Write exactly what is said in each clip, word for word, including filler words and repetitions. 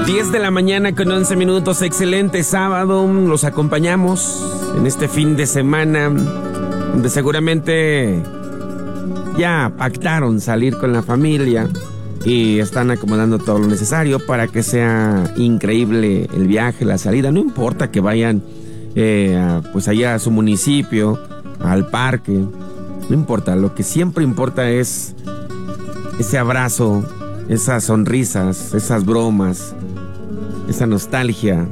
diez de la mañana con once minutos, excelente sábado, los acompañamos en este fin de semana, donde seguramente ya pactaron salir con la familia y están acomodando todo lo necesario para que sea increíble el viaje, la salida. No importa que vayan eh, a, pues allá a su municipio, al parque, no importa, lo que siempre importa es ese abrazo, esas sonrisas, esas bromas, esa nostalgia,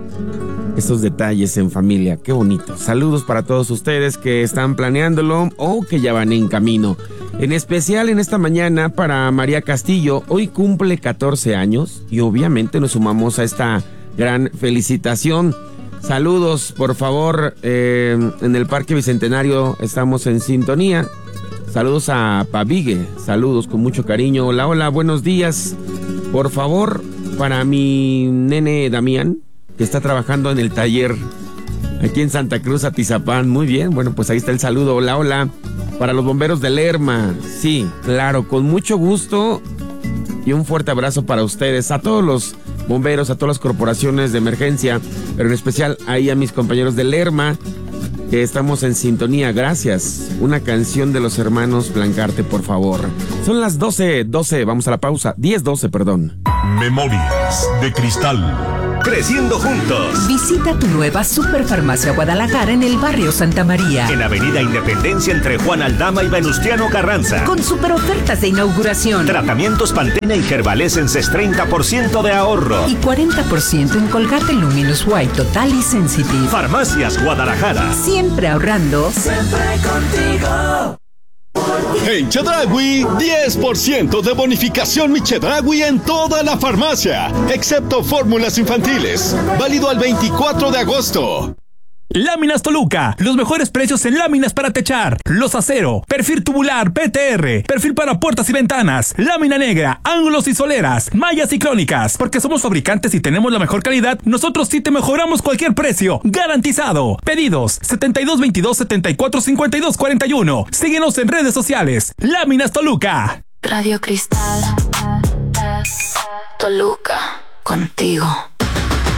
esos detalles en familia. Qué bonito. Saludos para todos ustedes que están planeándolo o que ya van en camino. En especial en esta mañana para María Castillo. Hoy cumple catorce años y obviamente nos sumamos a esta gran felicitación. Saludos, por favor, eh, en el Parque Bicentenario estamos en sintonía. Saludos a Pavigue, saludos con mucho cariño. Hola, hola, buenos días. Por favor, para mi nene Damián, que está trabajando en el taller aquí en Santa Cruz, Atizapán. Muy bien, bueno, pues ahí está el saludo. Hola, hola. Para los bomberos de Lerma, sí, claro, con mucho gusto y un fuerte abrazo para ustedes, a todos los bomberos, a todas las corporaciones de emergencia, pero en especial ahí a mis compañeros de Lerma, que estamos en sintonía. Gracias. Una canción de los hermanos Blancarte, por favor. Son las doce, doce, vamos a la pausa, diez, doce, perdón. Memorias de Cristal. Creciendo juntos. Visita tu nueva Superfarmacia Guadalajara en el barrio Santa María. En Avenida Independencia entre Juan Aldama y Venustiano Carranza. Con super ofertas de inauguración. Tratamientos Pantene y Herbalesenses treinta por ciento de ahorro. Y cuarenta por ciento en Colgate Luminous White Total y Sensitive. Farmacias Guadalajara. Siempre ahorrando. Siempre contigo. En Chedraui, diez por ciento de bonificación Mi Chedraui en toda la farmacia, excepto fórmulas infantiles. Válido al veinticuatro de agosto. Láminas Toluca, los mejores precios en láminas para techar, los acero, perfil tubular P T R, perfil para puertas y ventanas, lámina negra, ángulos y soleras, mallas y crónicas. Porque somos fabricantes y tenemos la mejor calidad, nosotros sí te mejoramos cualquier precio, garantizado. Pedidos setenta y dos veintidós setenta y cuatro cincuenta y dos cuarenta y uno. Síguenos en redes sociales. Láminas Toluca. Radio Cristal Toluca, contigo.